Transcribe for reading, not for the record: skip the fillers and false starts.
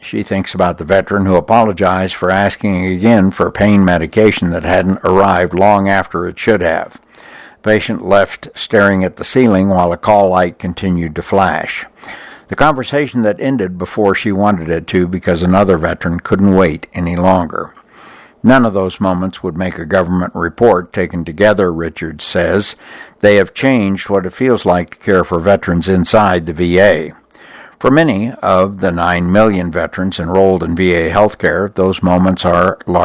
She thinks about the veteran who apologized for asking again for pain medication that hadn't arrived long after it should have. The patient left staring at the ceiling while a call light continued to flash. The conversation that ended before she wanted it to because another veteran couldn't wait any longer. None of those moments would make a government report. Taken together, Richards says, they have changed what it feels like to care for veterans inside the VA. For many of the 9 million veterans enrolled in VA healthcare, those moments are